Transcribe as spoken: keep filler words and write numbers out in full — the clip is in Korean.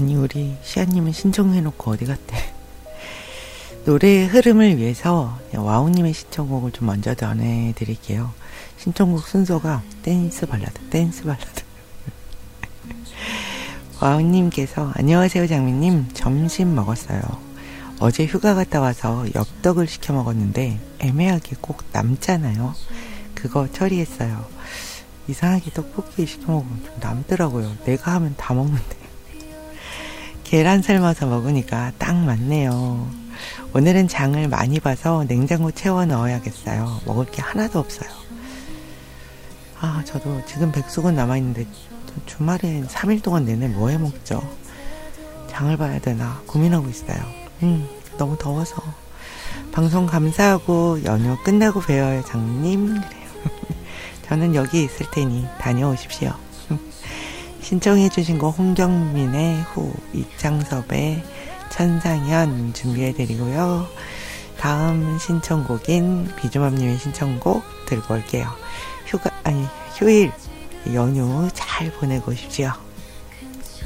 아니 우리 시아님은 신청해놓고 어디 갔대? 노래의 흐름을 위해서 와우님의 신청곡을 좀 먼저 전해드릴게요. 신청곡 순서가 댄스 발라드, 댄스 발라드. 와우님께서 안녕하세요 장미님, 점심 먹었어요. 어제 휴가 갔다 와서 엽떡을 시켜 먹었는데 애매하게 꼭 남잖아요. 그거 처리했어요. 이상하게 떡볶이 시켜 먹으면 좀 남더라고요. 내가 하면 다 먹는데. 계란 삶아서 먹으니까 딱 맞네요. 오늘은 장을 많이 봐서 냉장고 채워 넣어야겠어요. 먹을 게 하나도 없어요. 아, 저도 지금 백숙은 남아있는데 주말엔 삼 일 동안 내내 뭐 해 먹죠? 장을 봐야 되나 고민하고 있어요. 음, 너무 더워서. 방송 감사하고 연휴 끝나고 뵈어요 장님. 그래요. 저는 여기 있을 테니 다녀오십시오. 신청해주신 거 홍경민의 후, 이창섭의 천상현 준비해드리고요. 다음 신청곡인 비주맘님의 신청곡 들고 올게요. 휴가, 아니, 휴일, 연휴 잘 보내고 오십시오.